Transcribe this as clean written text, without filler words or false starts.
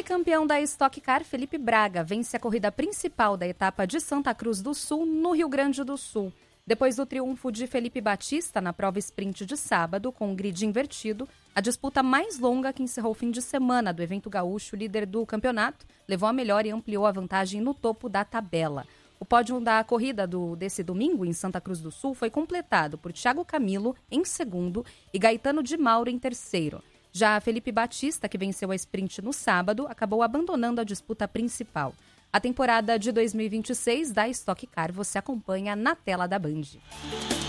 Tricampeão da Stock Car, Felipe Braga, vence a corrida principal da etapa de Santa Cruz do Sul, no Rio Grande do Sul. Depois do triunfo de Felipe Batista na prova sprint de sábado, com o grid invertido, a disputa mais longa que encerrou o fim de semana do evento gaúcho, líder do campeonato, levou a melhor e ampliou a vantagem no topo da tabela. O pódio da corrida desse domingo em Santa Cruz do Sul foi completado por Thiago Camilo em segundo e Gaetano de Mauro em terceiro. Já Felipe Batista, que venceu a sprint no sábado, acabou abandonando a disputa principal. A temporada de 2026 da Stock Car você acompanha na tela da Band.